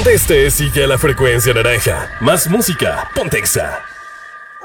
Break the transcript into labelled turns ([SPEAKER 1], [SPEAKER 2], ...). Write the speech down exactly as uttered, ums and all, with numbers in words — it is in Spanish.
[SPEAKER 1] conteste, sigue a la frecuencia naranja. Más música, Pontexa.